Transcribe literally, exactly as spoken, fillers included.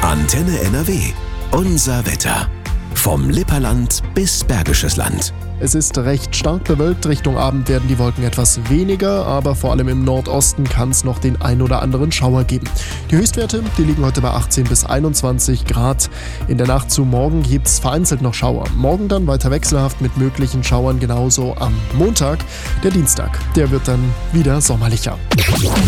Antenne N R W. Unser Wetter. Vom Lipperland bis Bergisches Land. Es ist recht stark bewölkt, Richtung Abend werden die Wolken etwas weniger, aber vor allem im Nordosten kann es noch den ein oder anderen Schauer geben. Die Höchstwerte, die liegen heute bei achtzehn bis einundzwanzig Grad. In der Nacht zu morgen gibt es vereinzelt noch Schauer. Morgen dann weiter wechselhaft mit möglichen Schauern, genauso am Montag. Der Dienstag, der wird dann wieder sommerlicher.